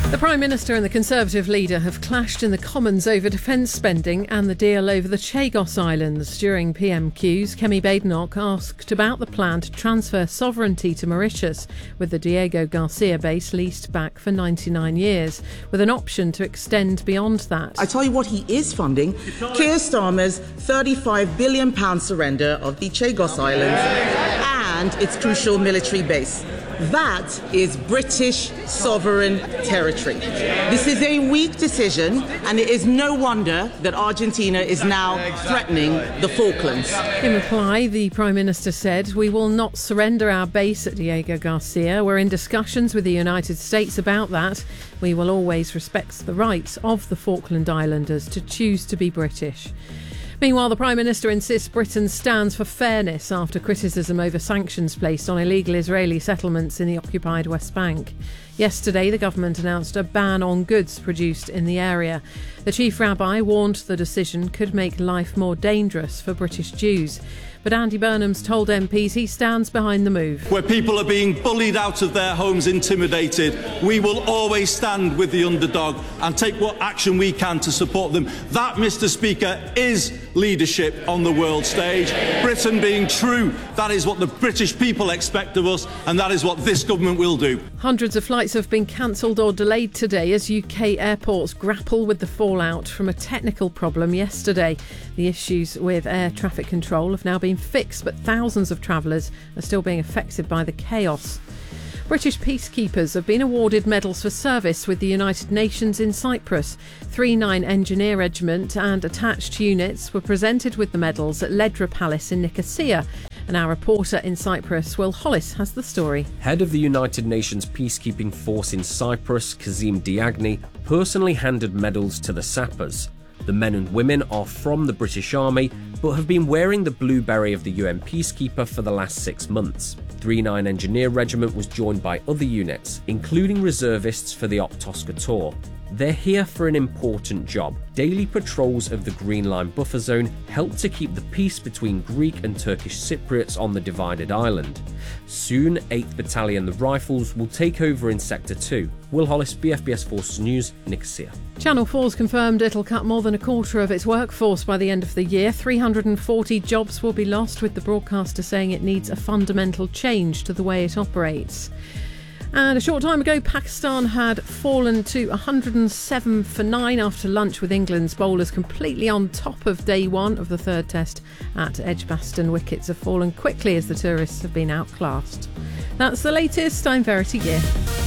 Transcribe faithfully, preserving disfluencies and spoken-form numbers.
The Prime Minister and the Conservative leader have clashed in the Commons over defence spending and the deal over the Chagos Islands. During P M Qs, Kemi Badenoch asked about the plan to transfer sovereignty to Mauritius, with the Diego Garcia base leased back for ninety-nine years, with an option to extend beyond that. I tell you what he is funding, Keir Starmer's thirty-five billion pounds surrender of the Chagos Islands and its crucial military base. That is British sovereign territory. This is a weak decision, and it is no wonder that Argentina is now threatening the Falklands. In reply, the Prime Minister said, "We will not surrender our base at Diego Garcia. We're in discussions with the United States about that. We will always respect the rights of the Falkland Islanders to choose to be British." Meanwhile, the Prime Minister insists Britain stands for fairness after criticism over sanctions placed on illegal Israeli settlements in the occupied West Bank. Yesterday, the government announced a ban on goods produced in the area. The chief rabbi warned the decision could make life more dangerous for British Jews. But Andy Burnham's told M Ps he stands behind the move. Where people are being bullied out of their homes, intimidated, we will always stand with the underdog and take what action we can to support them. That, Mr Speaker, is leadership on the world stage. Britain being true, that is what the British people expect of us, and that is what this government will do. Hundreds of flights have been cancelled or delayed today as U K airports grapple with the fallout from a technical problem yesterday. The issues with air traffic control have now been fixed, but thousands of travellers are still being affected by the chaos. British peacekeepers have been awarded medals for service with the United Nations in Cyprus. three nine Engineer Regiment and attached units were presented with the medals at Ledra Palace in Nicosia. And our reporter in Cyprus, Will Hollis, has the story. Head of the United Nations peacekeeping force in Cyprus, Kazim Diagni, personally handed medals to the sappers. The men and women are from the British Army, but have been wearing the blue beret of the U N peacekeeper for the last six months. three nine Engineer Regiment was joined by other units, including reservists for the Optos Tour. They're here for an important job. Daily patrols of the Green Line buffer zone help to keep the peace between Greek and Turkish Cypriots on the divided island. Soon, eighth Battalion, the Rifles, will take over in Sector two. Will Hollis, B F B S Forces News, Nicosia. Channel four's confirmed it'll cut more than a quarter of its workforce by the end of the year. three hundred forty jobs will be lost, with the broadcaster saying it needs a fundamental change to the way it operates. And a short time ago, Pakistan had fallen to one hundred seven for nine after lunch, with England's bowlers completely on top of day one of the third test at Edgbaston. Wickets have fallen quickly as the tourists have been outclassed. That's the latest. I'm Verity Gear.